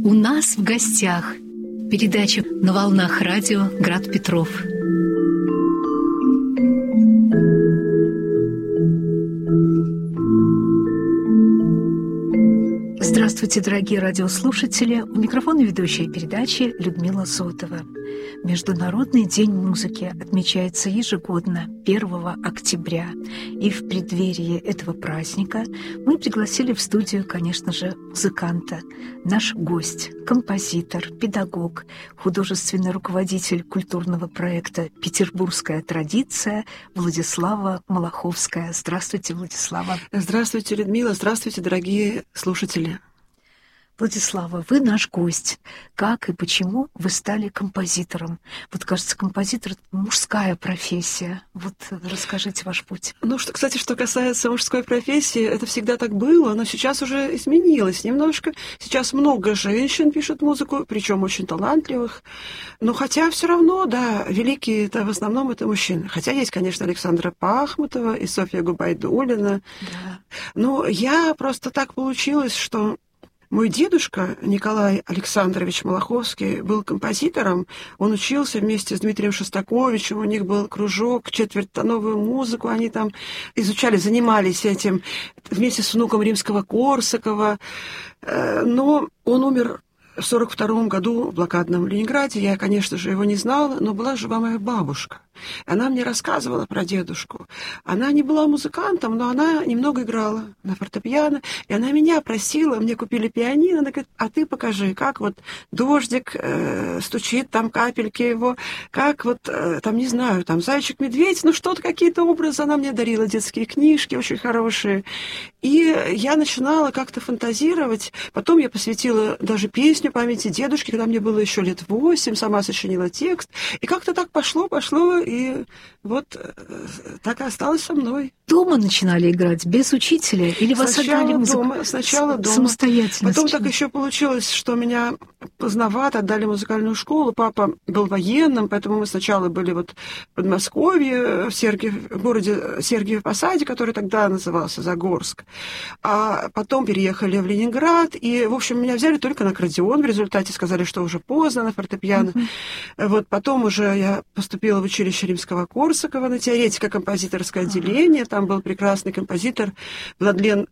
У нас в гостях передача на волнах радио «Град Петров». Здравствуйте, дорогие радиослушатели! У микрофона ведущая передачи Людмила Зотова. Международный день музыки отмечается ежегодно 1 октября. И в преддверии этого праздника мы пригласили в студию, конечно же, музыканта. Наш гость, композитор, педагог, художественный руководитель культурного проекта «Петербургская традиция» Владислава Малаховская. Здравствуйте, Владислава. Здравствуйте, Людмила. Здравствуйте, дорогие слушатели. Владислава, вы наш гость. Как и почему вы стали композитором? Вот, кажется, композитор — это мужская профессия. Вот расскажите ваш путь. Кстати, что касается мужской профессии, это всегда так было, но сейчас уже изменилось немножко. Сейчас много женщин пишут музыку, причем очень талантливых. Но хотя все равно, да, великие-то в основном это мужчины. Хотя есть, конечно, Александра Пахмутова и Софья Губайдуллина. Да. Но я просто так получилось, что мой дедушка Николай Александрович Малаховский был композитором. Он учился вместе с Дмитрием Шостаковичем. У них был кружок, четвертьтоновую музыку. Они там изучали, занимались этим вместе с внуком Римского-Корсакова. Но он умер в 1942 году в блокадном Ленинграде. Я, конечно же, его не знала, но была жива моя бабушка. Она мне рассказывала про дедушку. Она не была музыкантом, но она немного играла на фортепиано. И она меня просила, мне купили пианино. Она говорит, а ты покажи, как вот дождик стучит, там капельки его, как вот, там, не знаю, там зайчик-медведь, что-то, какие-то образы. Она мне дарила детские книжки очень хорошие. И я начинала как-то фантазировать. Потом я посвятила даже песню памяти дедушки, когда мне было еще лет 8, сама сочинила текст. И как-то так пошло, и вот так и осталось со мной. Дома начинали играть, без учителя? Или вас отдали музыку? Сначала дома. Самостоятельно. Потом так еще получилось, что меня поздновато отдали в музыкальную школу. Папа был военным, поэтому мы сначала были вот в Подмосковье, в городе Сергиев-Посаде, который тогда назывался Загорск. А потом переехали в Ленинград, и, в общем, меня взяли только на аккордеон. В результате сказали, что уже поздно на фортепиано. Вот потом уже я поступила в училище Римского-Корсакова на теоретико-композиторское отделение. Там был прекрасный композитор Владлен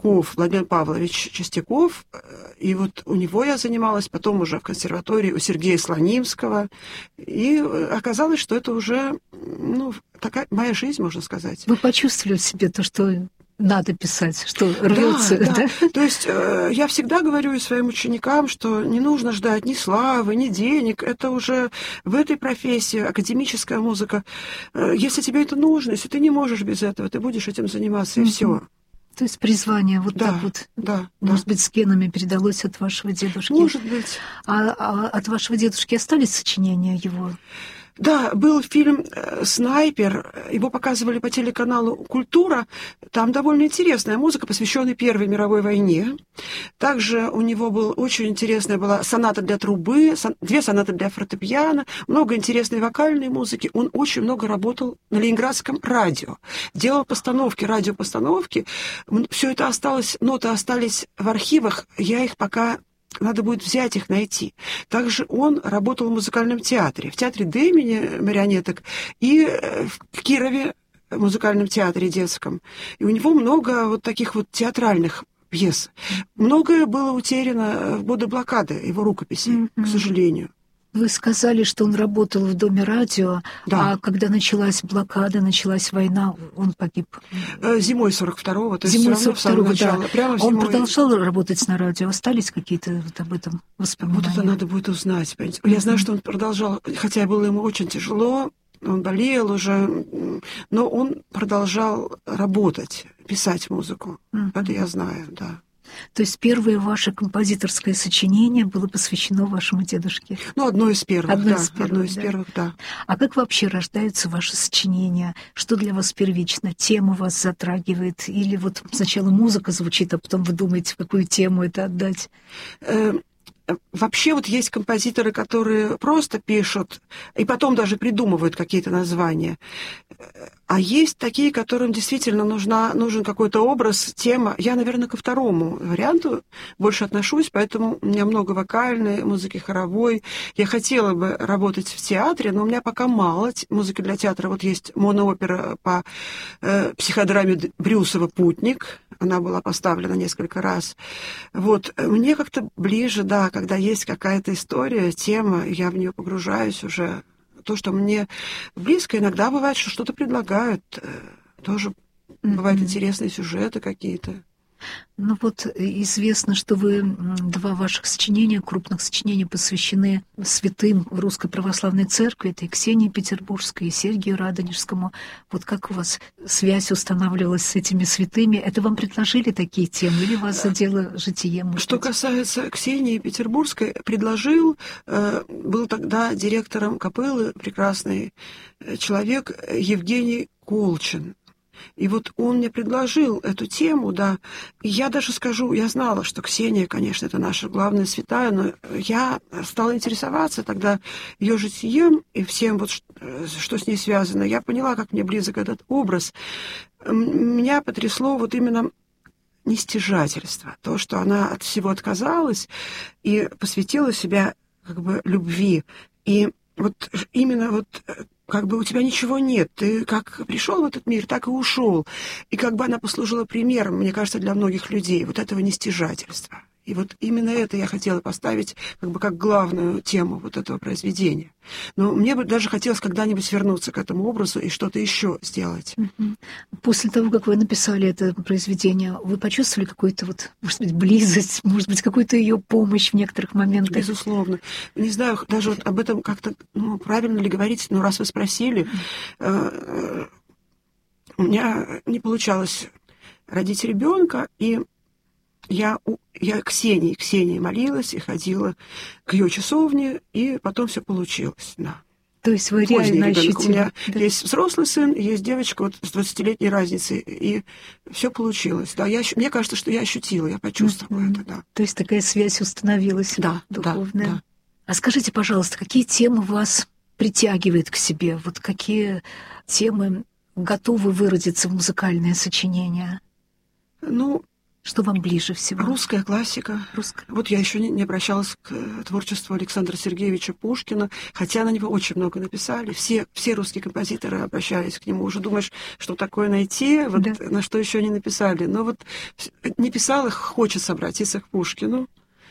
Павлович Чистяков. И вот у него я занималась, потом уже в консерватории у Сергея Слонимского. И оказалось, что это уже, такая моя жизнь, можно сказать. Вы почувствовали в себе то, что надо писать, что рвется, да? То есть я всегда говорю и своим ученикам, что не нужно ждать ни славы, ни денег. Это уже в этой профессии академическая музыка. Если тебе это нужно, если ты не можешь без этого, ты будешь этим заниматься, и все. То есть призвание так вот, может быть, с генами передалось от вашего дедушки? Может быть. А от вашего дедушки остались сочинения его? Да, был фильм «Снайпер», его показывали по телеканалу «Культура». Там довольно интересная музыка, посвященная Первой мировой войне. Также у него была очень интересная соната для трубы, 2 сонаты для фортепиано, много интересной вокальной музыки. Он очень много работал на ленинградском радио, делал постановки, радиопостановки. Все это осталось, ноты остались в архивах, я их пока... Надо будет взять их, найти. Также он работал в музыкальном театре, в театре Демини марионеток и в Кирове в музыкальном театре детском. И у него много вот таких вот театральных пьес. Многое было утеряно в годы блокады, его рукописей, к сожалению. Вы сказали, что он работал в Доме радио, да. А когда началась блокада, началась война, он погиб. Зимой 42-го, то есть зимой все равно в самом начале. Прямо он продолжал работать на радио? Остались какие-то вот об этом воспоминания? Вот это надо будет узнать. Я знаю, что он продолжал, хотя было ему очень тяжело, он болел уже, но он продолжал работать, писать музыку. Это я знаю, да. То есть первое ваше композиторское сочинение было посвящено вашему дедушке? Одно из первых, одно из первых, да. А как вообще рождаются ваши сочинения? Что для вас первично? Тема вас затрагивает? Или вот сначала музыка звучит, а потом вы думаете, в какую тему это отдать? Вообще вот есть композиторы, которые просто пишут и потом даже придумывают какие-то названия. А есть такие, которым действительно нужен какой-то образ, тема. Я, наверное, ко второму варианту больше отношусь, поэтому у меня много вокальной музыки, хоровой. Я хотела бы работать в театре, но у меня пока мало музыки для театра. Вот есть моноопера по психодраме Брюсова «Путник». Она была поставлена несколько раз. Вот. Мне как-то ближе, да, когда есть какая-то история, тема, я в нее погружаюсь уже. То, что мне близко, иногда бывает, что что-то предлагают. Тоже бывают интересные сюжеты какие-то. Ну вот известно, что вы два ваших сочинения, крупных сочинения, посвящены святым в Русской Православной Церкви. Это и Ксении Петербургской, и Сергию Радонежскому. Вот как у вас связь устанавливалась с этими святыми? Это вам предложили такие темы или вас задело житие? Что касается Ксении Петербургской, предложил, был тогда директором капеллы прекрасный человек Евгений Колчин. И вот он мне предложил эту тему, да. И я даже скажу, я знала, что Ксения, конечно, это наша главная святая, но я стала интересоваться тогда ее житием и всем, вот, что с ней связано. Я поняла, как мне близок этот образ. Меня потрясло вот именно нестяжательство, то, что она от всего отказалась и посвятила себя как бы любви. И вот именно вот как бы у тебя ничего нет, ты как пришел в этот мир, так и ушел. И как бы она послужила примером, мне кажется, для многих людей, вот этого нестяжательства. И вот именно это я хотела поставить как бы как главную тему вот этого произведения. Но мне бы даже хотелось когда-нибудь вернуться к этому образу и что-то еще сделать. После того, как вы написали это произведение, вы почувствовали какую-то вот, может быть, близость, может быть, какую-то ее помощь в некоторых моментах? Безусловно. Не знаю, даже вот об этом как-то, правильно ли говорить, но раз вы спросили, у меня не получалось родить ребенка, и я Ксении молилась и ходила к ее часовне, и потом все получилось, да. То есть вы реально ощутили? У меня есть взрослый сын, есть девочка вот с 20-летней разницей, и все получилось. Да, мне кажется, что я ощутила, я почувствовала это, да. То есть такая связь установилась, да, духовная. Да. А скажите, пожалуйста, какие темы вас притягивают к себе? Вот какие темы готовы выродиться в музыкальное сочинение? Что вам ближе всего? Русская классика. Вот я еще не обращалась к творчеству Александра Сергеевича Пушкина, хотя на него очень много написали. Все русские композиторы обращались к нему. Уже думаешь, что такое найти, вот да. На что еще не написали. Но вот не писал их, хочется обратиться к Пушкину.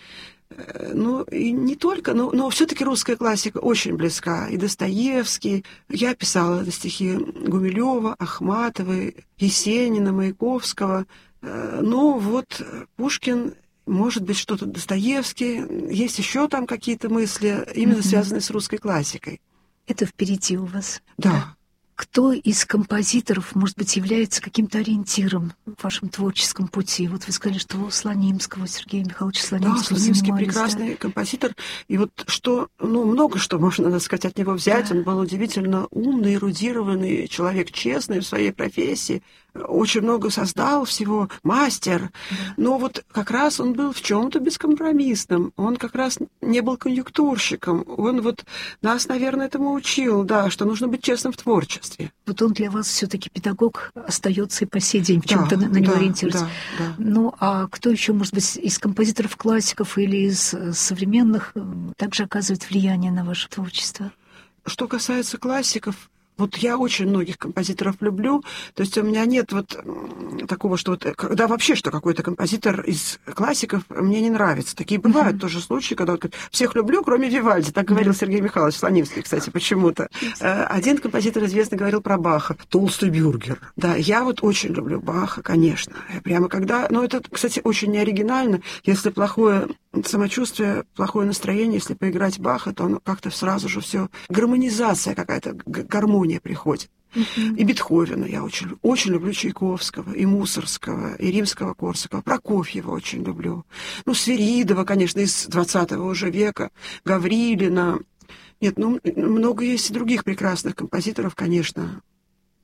И не только, но все-таки русская классика очень близка. И Достоевский. Я писала стихи Гумилева, Ахматовой, Есенина, Маяковского. Но вот Пушкин, может быть, что-то Достоевский, есть еще там какие-то мысли, именно связанные с русской классикой. Это впереди у вас? Да. Кто из композиторов, может быть, является каким-то ориентиром в вашем творческом пути? Вот вы сказали, что у Слонимского, Сергея Михайловича Слонимского. Да, Слонимский прекрасный композитор. И вот много что можно, надо сказать, от него взять. Да. Он был удивительно умный, эрудированный человек, честный в своей профессии. Очень много создал всего, мастер. Да. Но вот как раз он был в чем-то бескомпромиссным. Он как раз не был конъюнктурщиком. Он вот нас, наверное, этому учил, да, что нужно быть честным в творчестве. Вот он для вас все-таки педагог остается и по сей день в чем-то на него ориентируется. Да. Ну, а кто еще, может быть, из композиторов-классиков или из современных также оказывает влияние на ваше творчество? Что касается классиков, вот я очень многих композиторов люблю, то есть у меня нет вот такого, что вот, когда вообще, что какой-то композитор из классиков мне не нравится. Такие бывают тоже случаи, когда вот, всех люблю, кроме Вивальди, так говорил Сергей Михайлович Слонимский, кстати, почему-то. Один композитор известный говорил про Баха, толстый бюргер. Да, я вот очень люблю Баха, конечно. Прямо когда, это, кстати, очень неоригинально, если плохое самочувствие, плохое настроение, если поиграть Баха, то оно как-то сразу же все, гармонизация какая-то, гармония приходит. И Бетховена я очень, очень люблю, Чайковского, и Мусоргского, и Римского-Корсакова, Прокофьева очень люблю. Свиридова, конечно, из 20-го уже века, Гаврилина. Нет, много есть и других прекрасных композиторов, конечно.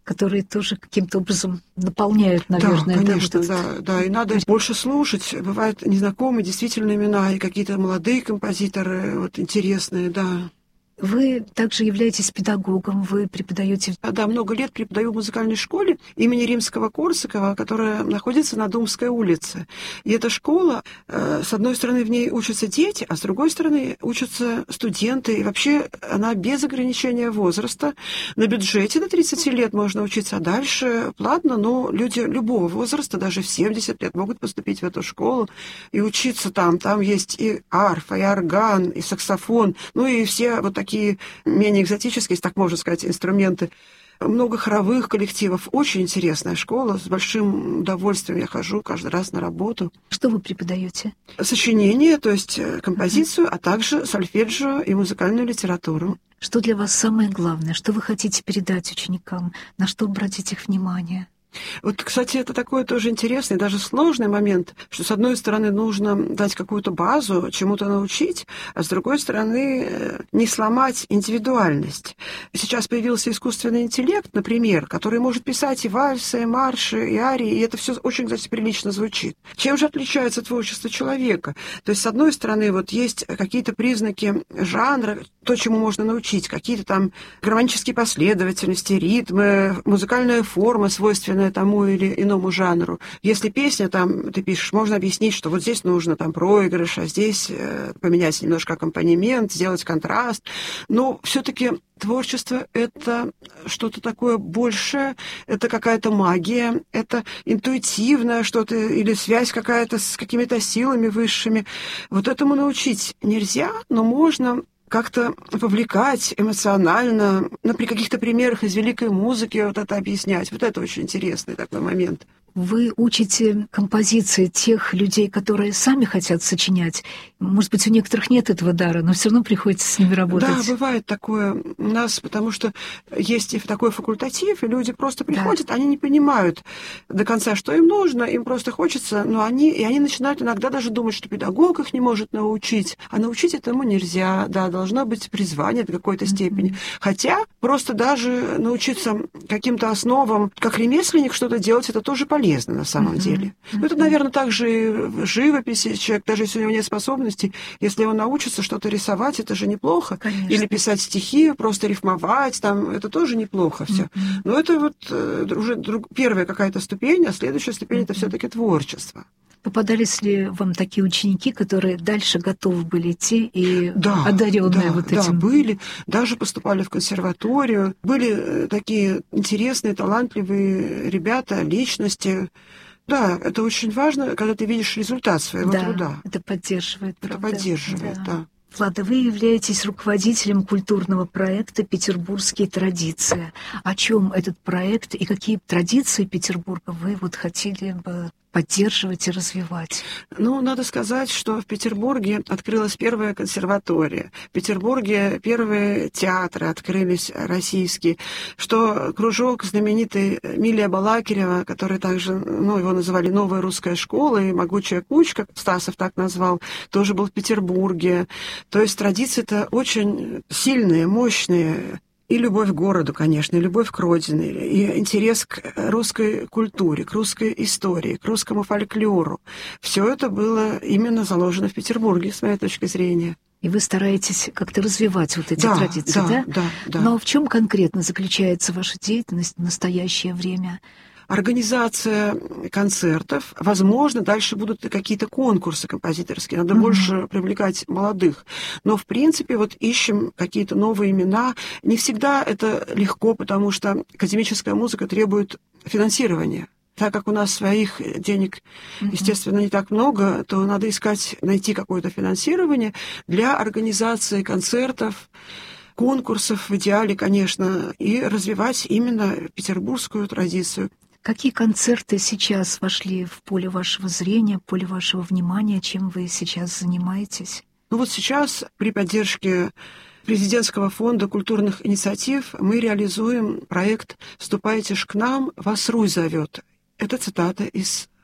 которые тоже каким-то образом наполняют, наверное. Да, конечно, вот да. И надо больше слушать. Бывают незнакомые действительно имена, и какие-то молодые композиторы, вот интересные, да. Вы также являетесь педагогом, вы преподаете... Да, много лет преподаю в музыкальной школе имени Римского-Корсакова, которая находится на Думской улице. И эта школа, с одной стороны, в ней учатся дети, а с другой стороны, учатся студенты. И вообще она без ограничения возраста. На бюджете до 30 лет можно учиться, а дальше платно, но люди любого возраста, даже в 70 лет, могут поступить в эту школу и учиться там. Там есть и арфа, и орган, и саксофон, ну и все вот такие менее экзотические, если так можно сказать, инструменты. Много хоровых коллективов. Очень интересная школа. С большим удовольствием я хожу каждый раз на работу. Что вы преподаете? Сочинение, то есть композицию, а также сольфеджио и музыкальную литературу. Что для вас самое главное? Что вы хотите передать ученикам? На что обратить их внимание? Вот, кстати, это такой тоже интересный, даже сложный момент, что, с одной стороны, нужно дать какую-то базу, чему-то научить, а с другой стороны, не сломать индивидуальность. Сейчас появился искусственный интеллект, например, который может писать и вальсы, и марши, и арии, и это все очень, кстати, прилично звучит. Чем же отличается творчество человека? То есть, с одной стороны, вот есть какие-то признаки жанра, то, чему можно научить, какие-то там гармонические последовательности, ритмы, музыкальная форма, свойственная тому или иному жанру. Если песня, там, ты пишешь, можно объяснить, что вот здесь нужно там проигрыш, а здесь поменять немножко аккомпанемент, сделать контраст. Но все-таки творчество — это что-то такое большее, это какая-то магия, это интуитивное что-то или связь какая-то с какими-то силами высшими. Вот этому научить нельзя, но можно как-то вовлекать эмоционально, при каких-то примерах из великой музыки вот это объяснять. Вот это очень интересный такой момент. Вы учите композиции тех людей, которые сами хотят сочинять. Может быть, у некоторых нет этого дара, но все равно приходится с ними работать. Да, бывает такое у нас, потому что есть и такой факультатив, и люди просто приходят, они не понимают до конца, что им нужно, им просто хочется, но они начинают иногда даже думать, что педагог их не может научить, а научить этому нельзя, да, должно быть призвание до какой-то степени. Хотя просто даже научиться каким-то основам, как ремесленник что-то делать, это тоже полезно на самом деле. Ну, это, наверное, также и в живописи. Человек, даже если у него нет способностей, если он научится что-то рисовать, это же неплохо. Конечно. Или писать стихи, просто рифмовать, там, это тоже неплохо все. Но это вот уже первая какая-то ступень, а следующая ступень — это все-таки творчество. Попадались ли вам такие ученики, которые дальше готовы были идти и одаренные вот этим? Да, были. Даже поступали в консерваторию. Были такие интересные, талантливые ребята, личности. Да, это очень важно, когда ты видишь результат своего труда. Это поддерживает. Это поддерживает, да. Влада, вы являетесь руководителем культурного проекта «Петербургские традиции». О чем этот проект и какие традиции Петербурга вы вот хотели бы поддерживать и развивать? Ну, надо сказать, что в Петербурге открылась первая консерватория. В Петербурге первые театры открылись российские. Что кружок знаменитый Милия Балакирева, который также, его называли «Новая русская школа» и «Могучая кучка», Стасов так назвал, тоже был в Петербурге. То есть традиции-то очень сильные, мощные. И любовь к городу, конечно, и любовь к родине, и интерес к русской культуре, к русской истории, к русскому фольклору. Все это было именно заложено в Петербурге, с моей точки зрения. И вы стараетесь как-то развивать вот эти традиции, да? Да. Но в чем конкретно заключается ваша деятельность в настоящее время? Организация концертов. Возможно, дальше будут и какие-то конкурсы композиторские. Надо больше привлекать молодых. Но, в принципе, вот ищем какие-то новые имена. Не всегда это легко, потому что академическая музыка требует финансирования. Так как у нас своих денег, естественно, не так много, то надо найти какое-то финансирование для организации концертов, конкурсов в идеале, конечно, и развивать именно петербургскую традицию. Какие концерты сейчас вошли в поле вашего зрения, поле вашего внимания, чем вы сейчас занимаетесь? Ну вот сейчас при поддержке Президентского фонда культурных инициатив мы реализуем проект «Ступайте ж к нам, вас Русь зовет». Это цитата из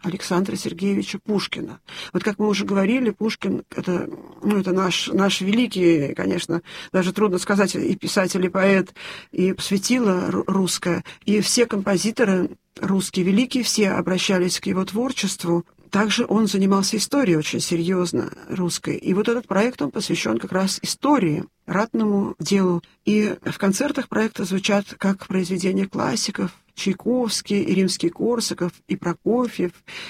Александра Сергеевича Пушкина. Вот как мы уже говорили, Пушкин — это наш великий, конечно, даже трудно сказать, и писатель, и поэт, и светило русское. И все композиторы русские великие, все обращались к его творчеству. Также он занимался историей очень серьезно русской. И вот этот проект, он посвящен как раз истории, ратному делу. И в концертах проекта звучат как произведения классиков: Чайковский, и Римский-Корсаков, и Прокофьев.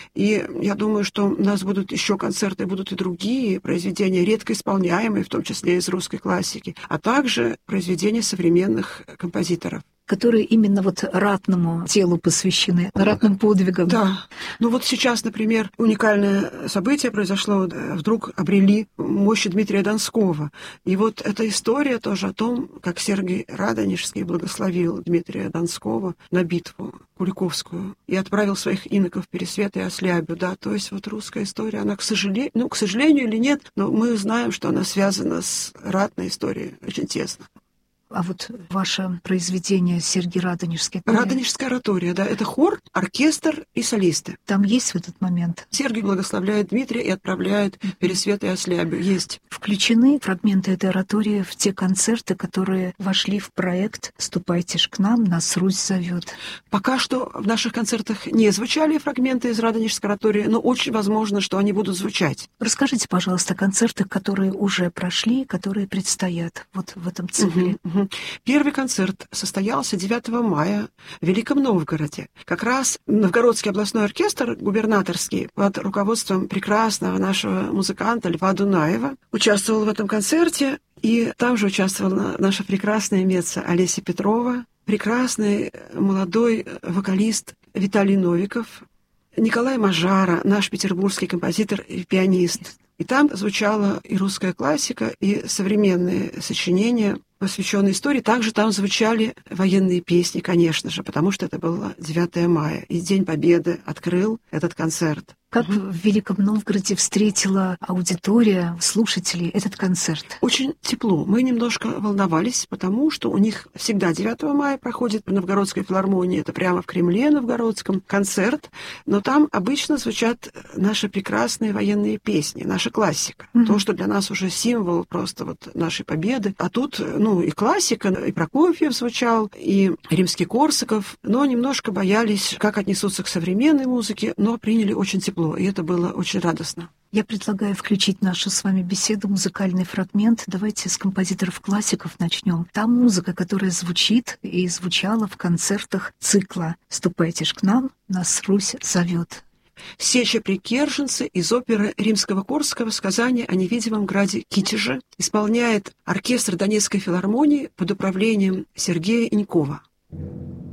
И я думаю, что у нас будут еще концерты, будут и другие произведения, редко исполняемые, в том числе из русской классики, а также произведения современных композиторов. Которые именно вот ратному делу посвящены, ратным подвигам. Да. Ну вот сейчас, например, уникальное событие произошло. Вдруг обрели мощи Дмитрия Донского. И вот эта история тоже о том, как Сергий Радонежский благословил Дмитрия Донского на битву Куликовскую и отправил своих иноков Пересвета и Ослябю. Да, то есть вот русская история, она, к сожалению или нет, но мы знаем, что она связана с ратной историей очень тесно. А вот ваше произведение «Сергий Радонежский». Радонежская оратория, да, это хор, оркестр и солисты. Там есть в этот момент? Сергий благословляет Дмитрия и отправляет Пересвета и Ослябю. Есть. Включены фрагменты этой оратории в те концерты, которые вошли в проект «Ступайте ж к нам, нас Русь зовет». Пока что в наших концертах не звучали фрагменты из Радонежской оратории, но очень возможно, что они будут звучать. Расскажите, пожалуйста, о концертах, которые уже прошли, которые предстоят вот в этом цикле. Первый концерт состоялся 9 мая в Великом Новгороде. Как раз Новгородский областной оркестр, губернаторский, под руководством прекрасного нашего музыканта Льва Дунаева, участвовал в этом концерте. И там же участвовала наша прекрасная меццо Олеся Петрова, прекрасный молодой вокалист Виталий Новиков, Николай Мажара, наш петербургский композитор и пианист. И там звучала и русская классика, и современные сочинения, посвященные истории. Также там звучали военные песни, конечно же, потому что это было 9 мая. И День Победы открыл этот концерт. Как в Великом Новгороде встретила аудитория, слушателей этот концерт? Очень тепло. Мы немножко волновались, потому что у них всегда 9 мая проходит в Новгородской филармонии, это прямо в Кремле Новгородском, концерт, но там обычно звучат наши прекрасные военные песни, наша классика. То, что для нас уже символ просто вот нашей победы. А тут, и классика, и Прокофьев звучал, и Римский-Корсаков, но немножко боялись, как отнесутся к современной музыке, но приняли очень тепло. И это было очень радостно. Я предлагаю включить нашу с вами беседу, музыкальный фрагмент. Давайте с композиторов-классиков начнем. Там музыка, которая звучит и звучала в концертах цикла «Ступайте ж к нам, нас Русь зовет». Сеча при Керженце из оперы Римского-Корсакова «Сказание о невидимом граде Китеже» исполняет оркестр Донецкой филармонии под управлением Сергея Инькова.